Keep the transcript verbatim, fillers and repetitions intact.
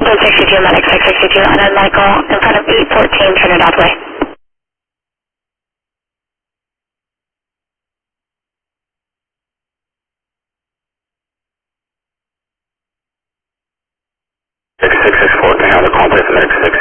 eight sixty-two, medic six sixty-two, and then Michael in front of eight fourteen Trinidad Way. six six six four, can I have a call place medic six